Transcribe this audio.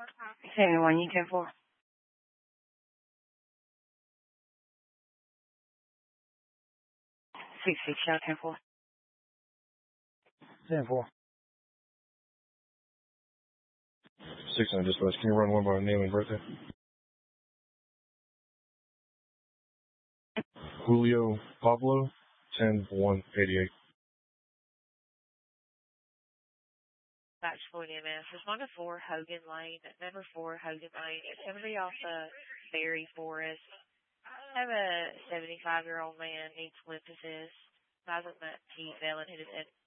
71, you 10-4. 6-6, shout 10-4. 10-4. 6-9 dispatch. Can you run one by name and birthday? Julio Pablo, 10-1-88. Batch 40 MS. Respond to 4 Hogan Lane. Number 4 Hogan Lane. It's somebody off the Berry Forest. I have a 75-year-old man needs lip assist. Guys on that T fell and hit his head